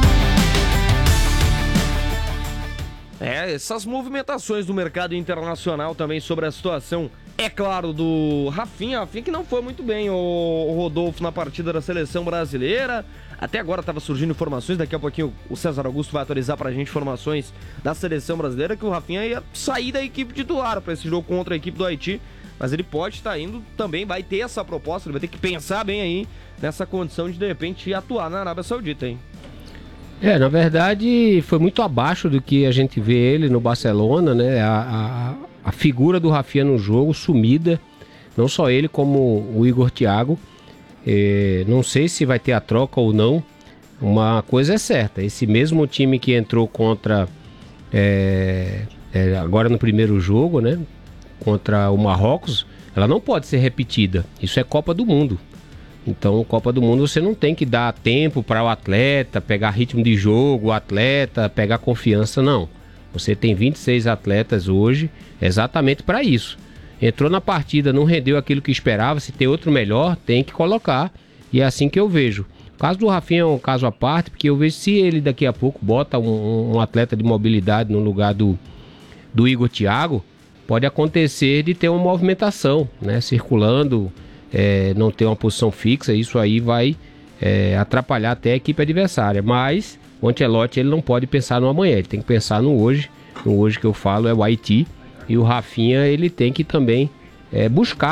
Essas movimentações do mercado internacional também sobre a situação, é claro, do Rafinha que não foi muito bem, o Rodolfo, na partida da seleção brasileira. Até agora estava surgindo informações, daqui a pouquinho o César Augusto vai atualizar pra gente informações da seleção brasileira, que o Rafinha ia sair da equipe titular para esse jogo contra a equipe do Haiti, mas ele pode estar indo também, vai ter essa proposta, ele vai ter que pensar bem aí nessa condição de repente atuar na Arábia Saudita, hein? Na verdade foi muito abaixo do que a gente vê ele no Barcelona, né? A figura do Rafinha no jogo sumida, não só ele como o Igor Thiago. Não sei se vai ter a troca ou não. Uma coisa é certa, esse mesmo time que entrou contra agora no primeiro jogo, né, contra o Marrocos, ela não pode ser repetida. Isso é Copa do Mundo. Então, Copa do Mundo você não tem que dar tempo para o atleta pegar ritmo de jogo, o atleta pegar confiança, não. Você tem 26 atletas hoje exatamente para isso. Entrou na partida, não rendeu aquilo que esperava, se tem outro melhor, tem que colocar. E é assim que eu vejo. O caso do Rafinha é um caso à parte, porque eu vejo se ele daqui a pouco bota um atleta de mobilidade no lugar do Igor Thiago, pode acontecer de ter uma movimentação, né, circulando, não ter uma posição fixa. Isso aí vai atrapalhar até a equipe adversária. Mas o Ancelotti, ele não pode pensar no amanhã, ele tem que pensar no hoje. No hoje que eu falo é o Haiti. E o Rafinha, ele tem que também buscar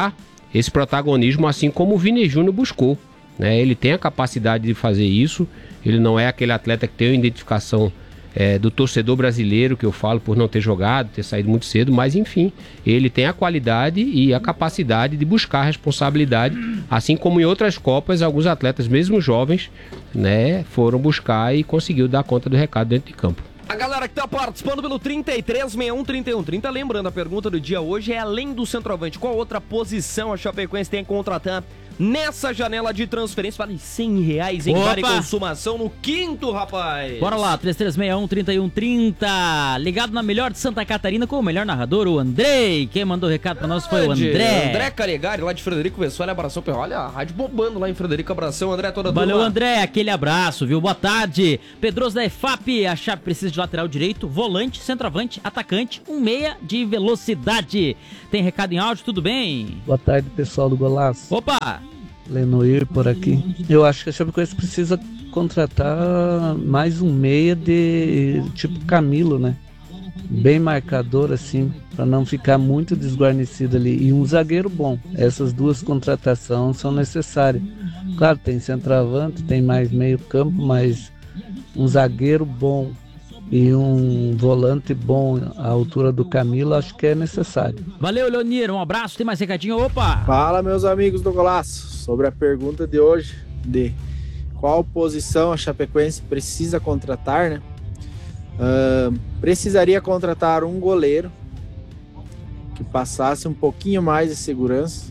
esse protagonismo, assim como o Vini Júnior buscou, né? Ele tem a capacidade de fazer isso, ele não é aquele atleta que tem a identificação do torcedor brasileiro, que eu falo por não ter jogado, ter saído muito cedo, mas enfim, ele tem a qualidade e a capacidade de buscar responsabilidade, assim como em outras Copas, alguns atletas, mesmo jovens, né, foram buscar e conseguiu dar conta do recado dentro de campo. A galera que tá participando pelo 3361-3130, lembrando, a pergunta do dia hoje é: além do centroavante, qual outra posição a Chapecoense tem que contratar nessa janela de transferência? Vale R$100 em vale consumação no quinto, rapaz. Bora lá, 3361-3130. Ligado na melhor de Santa Catarina com o melhor narrador, o Andrei. Quem mandou o recado pra nós foi o André. André Calegari, lá de Frederico Vessuali. Abração, olha a rádio bombando lá em Frederico. Abração, André, toda Valeu, turma. André, aquele abraço, viu? Boa tarde. Pedroso da EFAP, a Chape precisa de lateral direito, volante, centroavante, atacante, um meia de velocidade. Tem recado em áudio, tudo bem? Boa tarde, pessoal do Golaço. Opa! Lenoir por aqui. Eu acho que a Chapecoense precisa contratar mais um meia de tipo Camilo, né? Bem marcador assim, para não ficar muito desguarnecido ali. E um zagueiro bom. Essas duas contratações são necessárias. Claro, tem centroavante, tem mais meio campo, mas um zagueiro bom e um volante bom à altura do Camilo, acho que é necessário. Valeu, Leonir, um abraço, tem mais recadinho, opa! Fala, meus amigos do Golaço, sobre a pergunta de hoje, de qual posição a Chapecoense precisa contratar, né? Precisaria contratar um goleiro que passasse um pouquinho mais de segurança.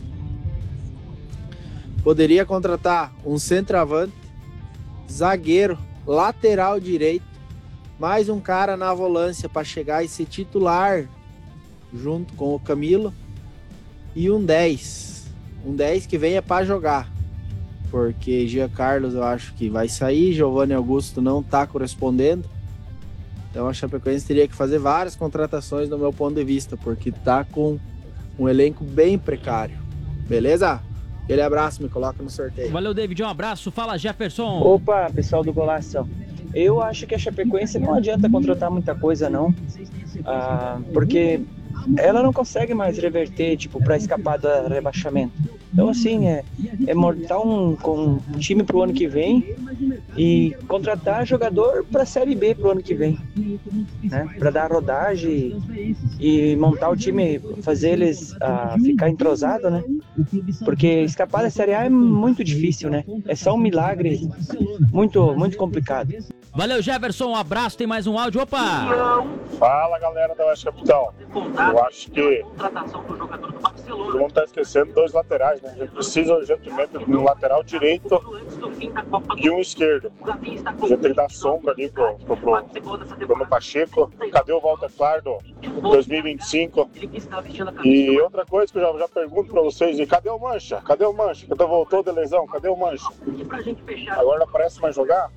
Poderia contratar um centroavante, zagueiro, lateral direito, mais um cara na volância para chegar e ser titular junto com o Camilo, e um 10 que venha para jogar, porque Jean Carlos eu acho que vai sair, Giovanni Augusto não está correspondendo, então a Chapecoense teria que fazer várias contratações no meu ponto de vista, porque tá com um elenco bem precário. Beleza? Aquele abraço, me coloca no sorteio. Valeu, David, um abraço, fala Jefferson. Opa, pessoal do Golaço. Eu acho que a Chapecoense não adianta contratar muita coisa não, porque ela não consegue mais reverter, tipo, para escapar do rebaixamento. Então assim, é montar um time pro ano que vem e contratar jogador pra Série B pro ano que vem, né? Pra dar rodagem e montar o time, fazer eles ficar entrosados, né? Porque escapar da Série A é muito difícil, né? É só um milagre muito, muito complicado. Valeu, Jefferson, um abraço, tem mais um áudio, opa! Fala, galera da Oeste Capital. Eu acho que todo mundo tá esquecendo dois laterais, né? A gente precisa urgentemente de um lateral direito e um esquerdo. A gente tem que dar sombra ali pro Bruno Pacheco. Cadê o Walter Claro 2025? E outra coisa que eu já pergunto pra vocês, cadê o Mancha? Cadê o Mancha? Que voltou de lesão, cadê o Mancha? Agora não parece mais jogar?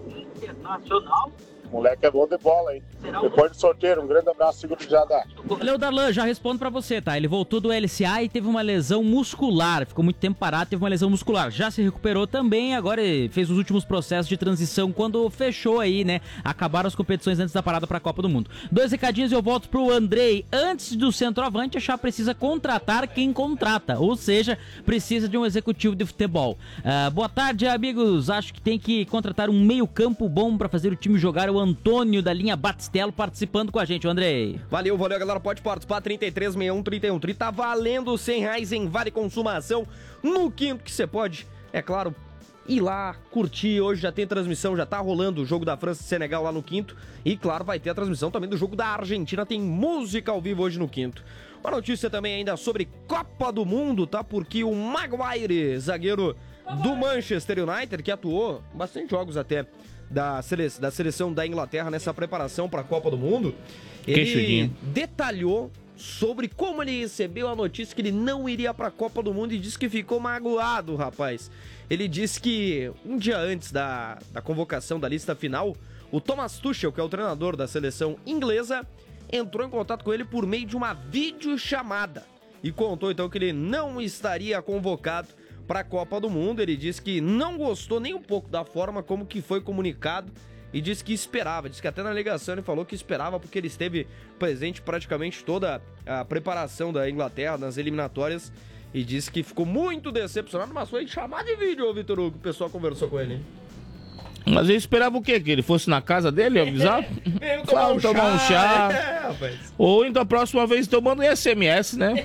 O moleque é bom de bola, hein? Depois do sorteio, um grande abraço, seguro de Jadá. Valeu, Darlan, já respondo pra você, tá? Ele voltou do LCA e teve uma lesão muscular. Ficou muito tempo parado, teve uma lesão muscular. Já se recuperou também, agora fez os últimos processos de transição quando fechou aí, né? Acabaram as competições antes da parada pra Copa do Mundo. 2 recadinhos e eu volto pro Andrei. Antes do centroavante, a Chape precisa contratar quem contrata, ou seja, precisa de um executivo de futebol. Boa tarde, amigos. Acho que tem que contratar um meio-campo bom pra fazer o time jogar. O Antônio da linha Batistello participando com a gente, o Andrei. Valeu, galera, pode participar, 3361-3130, tá valendo R$100 em vale consumação no quinto, que você pode, é claro, ir lá, curtir. Hoje já tem transmissão, já tá rolando o jogo da França e Senegal lá no quinto, e claro, vai ter a transmissão também do jogo da Argentina, tem música ao vivo hoje no quinto. Uma notícia também ainda sobre Copa do Mundo, tá? Porque o Maguire, zagueiro do Manchester United, que atuou bastante jogos até da seleção da Inglaterra nessa preparação para a Copa do Mundo, ele detalhou sobre como ele recebeu a notícia que ele não iria para a Copa do Mundo e disse que ficou magoado, rapaz. Ele disse que um dia antes da convocação da lista final, o Thomas Tuchel, que é o treinador da seleção inglesa, entrou em contato com ele por meio de uma videochamada e contou então que ele não estaria convocado para a Copa do Mundo. Ele disse que não gostou nem um pouco da forma como que foi comunicado e disse que esperava, disse que até na ligação ele falou que esperava, porque ele esteve presente praticamente toda a preparação da Inglaterra nas eliminatórias, e disse que ficou muito decepcionado, mas foi chamar de vídeo, Vitor Hugo, o pessoal conversou com ele. Mas ele esperava o quê? Que ele fosse na casa dele avisar? Veio tomar um chá. Rapaz. Ou então a próxima vez então manda um SMS, né?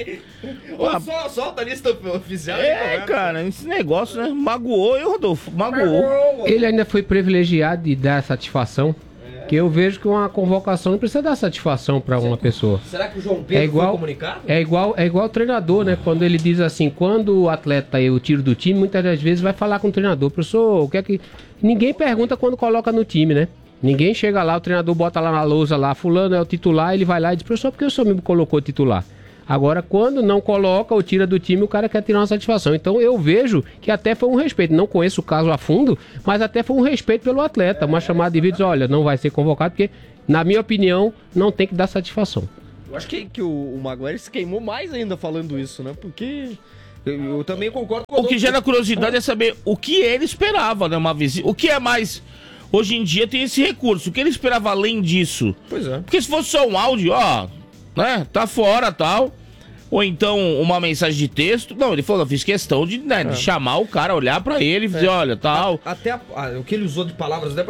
Ou solta a lista oficial. Cara, esse negócio, né? Magoou, hein, Rodolfo? Magoou. Ele ainda foi privilegiado de dar satisfação. Que eu vejo que uma convocação não precisa dar satisfação para uma pessoa. Será que o João Pedro foi comunicado? É igual o treinador, né? Quando ele diz assim, quando o atleta eu tiro do time, muitas das vezes vai falar com o treinador. Professor, o que é que... Ninguém pergunta quando coloca no time, né? Ninguém chega lá, o treinador bota lá na lousa lá, fulano é o titular, ele vai lá e diz, professor, por que o senhor me colocou titular? Agora, quando não coloca ou tira do time, o cara quer tirar uma satisfação. Então, eu vejo que até foi um respeito. Não conheço o caso a fundo, mas até foi um respeito pelo atleta. Uma chamada de vídeo, olha, não vai ser convocado, porque, na minha opinião, não tem que dar satisfação. Eu acho que o Maguire se queimou mais ainda falando isso, né? Porque eu também concordo com o que gera curiosidade é saber o que ele esperava, né? Uma visita. O que é mais... Hoje em dia tem esse recurso. O que ele esperava além disso? Pois é. Porque se fosse só um áudio, ó... né? Tá fora, tal. Ou então uma mensagem de texto. Não, ele falou, eu fiz questão de chamar o cara, olhar pra ele e dizer, olha, tal. Até o que ele usou de palavras, até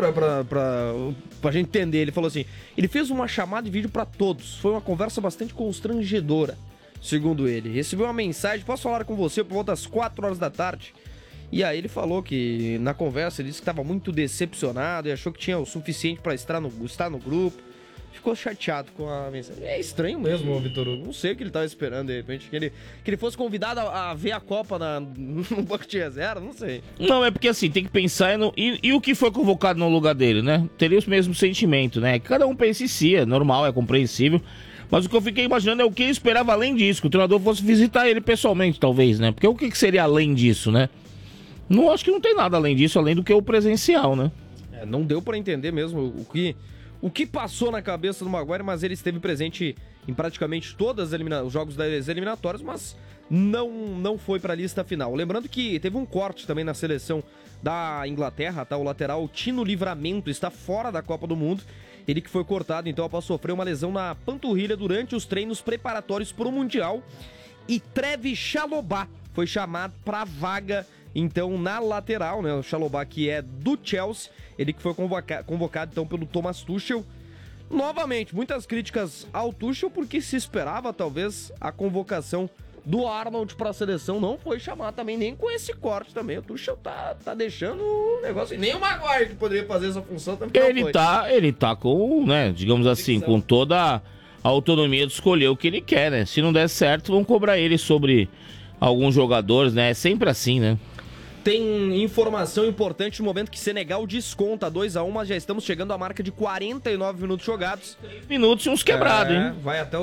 pra gente entender, ele falou assim, ele fez uma chamada de vídeo pra todos. Foi uma conversa bastante constrangedora, segundo ele. Recebeu uma mensagem, posso falar com você por volta das 4 horas da tarde? E aí ele falou que na conversa ele disse que estava muito decepcionado e achou que tinha o suficiente pra estar no grupo. Ficou chateado com a mensagem. É estranho mesmo, Vitor Hugo. Não sei o que ele estava esperando, de repente. Que ele fosse convidado a ver a Copa no banco de reserva, não sei. Não, é porque assim, tem que pensar e o que foi convocado no lugar dele, né? Teria o mesmo sentimento, né? Cada um pensa em si, é normal, é compreensível. Mas o que eu fiquei imaginando é o que ele esperava além disso. Que o treinador fosse visitar ele pessoalmente, talvez, né? Porque o que seria além disso, né? Não, acho que não tem nada além disso, além do que o presencial, né? Não deu pra entender mesmo o que passou na cabeça do Maguire, mas ele esteve presente em praticamente todos os jogos das eliminatórias, mas não foi para a lista final. Lembrando que teve um corte também na seleção da Inglaterra, tá? O lateral Tino Livramento está fora da Copa do Mundo. Ele que foi cortado, então, após sofrer uma lesão na panturrilha durante os treinos preparatórios para o Mundial. E Trevi Chalobah foi chamado para a vaga, então, na lateral, né? O Chalobah, que é do Chelsea, ele que foi convocado, então, pelo Thomas Tuchel. Novamente, muitas críticas ao Tuchel, porque se esperava, talvez, a convocação do Arnold para a seleção. Não foi chamado também, nem com esse corte também. O Tuchel tá deixando o negócio. E nem o Maguire, que poderia fazer essa função, também Ele tá com, né, digamos assim, com toda a autonomia de escolher o que ele quer, né? Se não der certo, vão cobrar ele sobre alguns jogadores, né? É sempre assim, né? Tem informação importante no momento que Senegal desconta 2-1, mas já estamos chegando à marca de 49 minutos jogados. 3 minutos e uns quebrados, hein? Vai até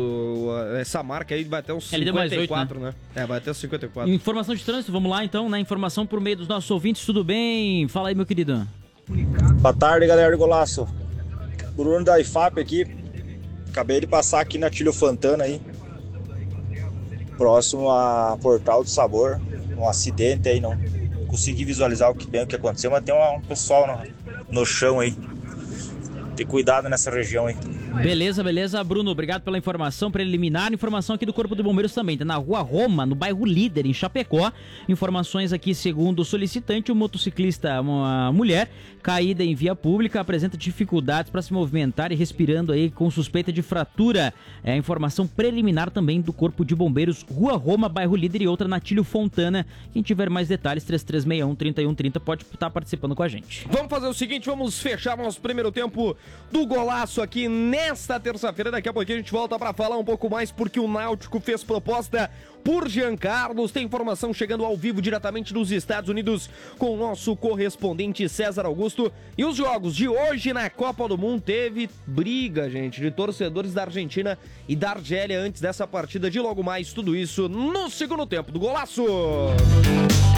essa marca aí vai até os 54, né? Vai até os 54. Informação de trânsito, vamos lá então, né? Informação por meio dos nossos ouvintes, tudo bem? Fala aí, meu querido. Boa tarde, galera do Golaço. Bruno da IFAP aqui. Acabei de passar aqui na Tílio Fontana aí. Próximo a Portal do Sabor. Um acidente aí, não consegui visualizar o que aconteceu, mas tem um pessoal no chão aí. Ter cuidado nessa região aí. Beleza, Bruno, obrigado pela informação preliminar. Informação aqui do Corpo de Bombeiros também, tá na Rua Roma, no bairro Líder, em Chapecó. Informações aqui, segundo o solicitante, o motociclista, uma mulher, caída em via pública, apresenta dificuldades para se movimentar e respirando aí com suspeita de fratura. É a informação preliminar também do Corpo de Bombeiros, Rua Roma, bairro Líder, e outra na Tílio Fontana. Quem tiver mais detalhes, 3361-3130, pode estar participando com a gente. Vamos fazer o seguinte, vamos fechar nosso primeiro tempo do Golaço aqui nesta terça-feira. Daqui a pouquinho a gente volta para falar um pouco mais, porque o Náutico fez proposta por Jean Carlos. Tem informação chegando ao vivo diretamente dos Estados Unidos com o nosso correspondente César Augusto. E os jogos de hoje na Copa do Mundo teve briga, gente, de torcedores da Argentina e da Argélia antes dessa partida de logo mais. Tudo isso no segundo tempo do Golaço.